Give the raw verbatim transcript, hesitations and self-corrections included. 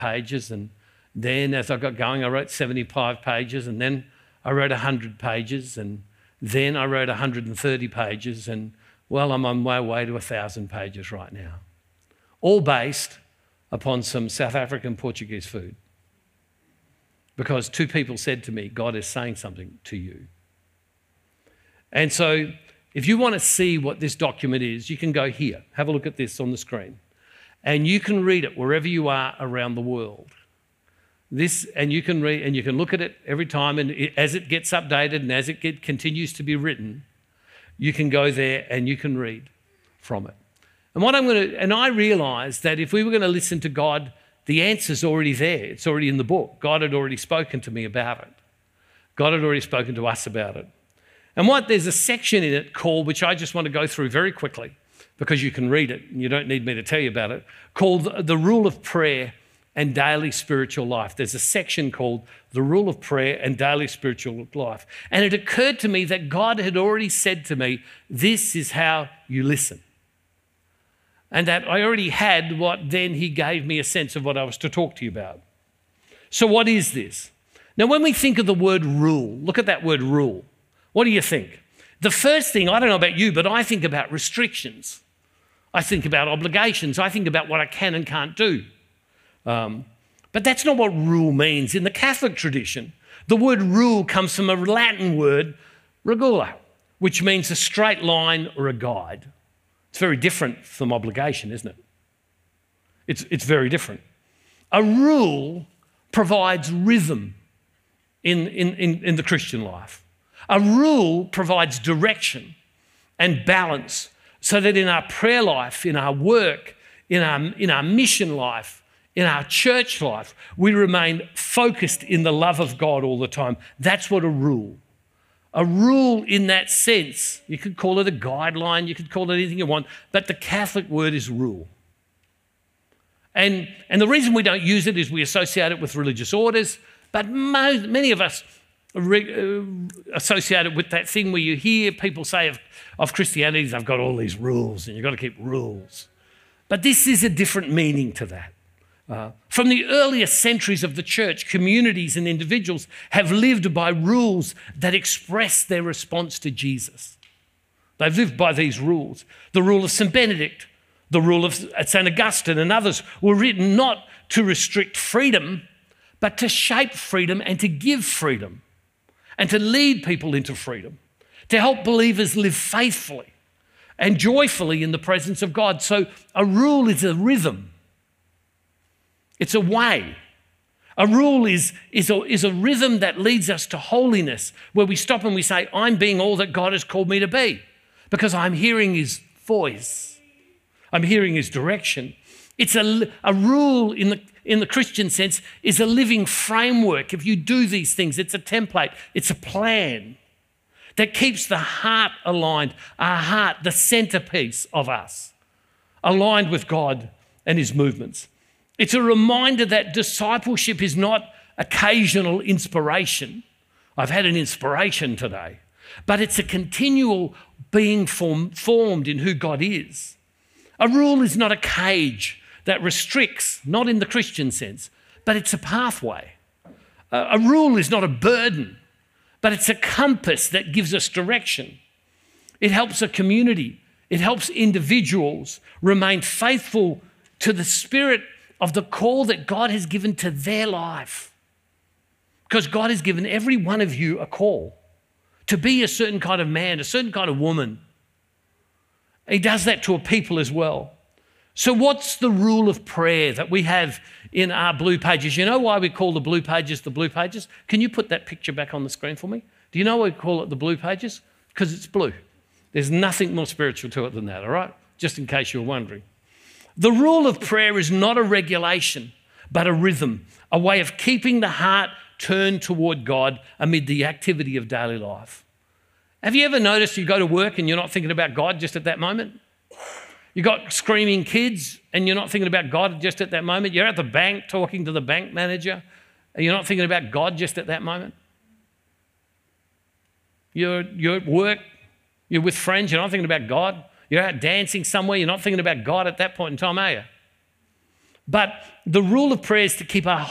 pages, and then as I got going, I wrote seventy-five pages, and then I wrote one hundred pages, and then I wrote one hundred thirty pages, and well, I'm on my way to one thousand pages right now, all based upon some South African Portuguese food. Because two people said to me, God is saying something to you. And so if you want to see what this document is, you can go here. Have a look at this on the screen. And you can read it wherever you are around the world. This, and you can read, and you can look at it every time, and it, as it gets updated and as it get, continues to be written, you can go there and you can read from it. And what I'm going to, and I realised that if we were going to listen to God, the answer's already there. It's already in the book. God had already spoken to me about it. God had already spoken to us about it. And what there's a section in it called, which I just want to go through very quickly because you can read it and you don't need me to tell you about it, called The Rule of Prayer and Daily Spiritual Life. There's a section called The Rule of Prayer and Daily Spiritual Life. And it occurred to me that God had already said to me, this is how you listen. And that I already had what then he gave me a sense of what I was to talk to you about. So what is this? Now, when we think of the word rule, look at that word rule. What do you think? The first thing, I don't know about you, but I think about restrictions. I think about obligations. I think about what I can and can't do. Um, but that's not what rule means. In the Catholic tradition, the word rule comes from a Latin word, regula, which means a straight line or a guide. It's very different from obligation, isn't it? It's, it's very different. A rule provides rhythm in, in, in, in the Christian life. A rule provides direction and balance so that in our prayer life, in our work, in our, in our mission life, in our church life, we remain focused in the love of God all the time. That's what a rule. A rule in that sense, you could call it a guideline, you could call it anything you want, but the Catholic word is rule. And, and the reason we don't use it is we associate it with religious orders, but most, many of us re, uh, associate it with that thing where you hear people say of, of Christianity, they've got all these rules and you've got to keep rules. But this is a different meaning to that. Uh, from the earliest centuries of the church, communities and individuals have lived by rules that express their response to Jesus. They've lived by these rules. The rule of Saint Benedict, the rule of Saint Augustine and others were written not to restrict freedom, but to shape freedom and to give freedom and to lead people into freedom, to help believers live faithfully and joyfully in the presence of God. So a rule is a rhythm. It's a way. A rule is, is, a, is a rhythm that leads us to holiness, where we stop and we say, I'm being all that God has called me to be because I'm hearing his voice. I'm hearing his direction. It's a, a rule in the, in the Christian sense is a living framework. If you do these things, it's a template. It's a plan that keeps the heart aligned, our heart, the centerpiece of us, aligned with God and his movements. It's a reminder that discipleship is not occasional inspiration. I've had an inspiration today. But it's a continual being form, formed in who God is. A rule is not a cage that restricts, not in the Christian sense, but it's a pathway. A, a rule is not a burden, but it's a compass that gives us direction. It helps a community. It helps individuals remain faithful to the spirit of the call that God has given to their life. Because God has given every one of you a call to be a certain kind of man, a certain kind of woman. He does that to a people as well. So what's the rule of prayer that we have in our blue pages? You know why we call the blue pages the blue pages? Can you put that picture back on the screen for me? Do you know why we call it the blue pages? Because it's blue. There's nothing more spiritual to it than that, all right? Just in case you were wondering. The rule of prayer is not a regulation, but a rhythm, a way of keeping the heart turned toward God amid the activity of daily life. Have you ever noticed you go to work and you're not thinking about God just at that moment? You got screaming kids and you're not thinking about God just at that moment? You're at the bank talking to the bank manager and you're not thinking about God just at that moment? You're, you're at work, you're with friends, you're not thinking about God? You're out dancing somewhere, you're not thinking about God at that point in time, are you? But the rule of prayer is to keep our